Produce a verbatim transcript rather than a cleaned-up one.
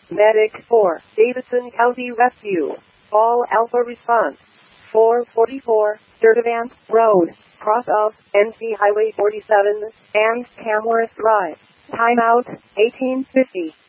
Medic four, Davidson County Rescue. All Alpha response. four forty-four, Sturtevant Road, cross of N C Highway forty-seven and Tamworth Drive. Timeout, eighteen fifty.